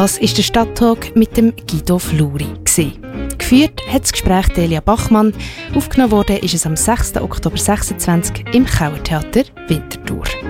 Das ist der Stadttalk mit dem Guido Fluri. Geführt hat das Gespräch Delia Bachmann. Aufgenommen wurde ist es am 6. Oktober 2026 im Kauertheater Winterthur.